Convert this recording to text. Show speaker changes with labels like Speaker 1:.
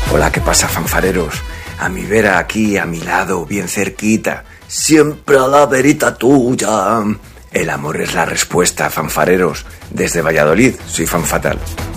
Speaker 1: Hola, ¿qué pasa, fanfareros? A mi vera aquí, a mi lado, bien cerquita, siempre a la verita tuya. El amor es la respuesta, fanfareros. Desde Valladolid, soy Fan Fatal.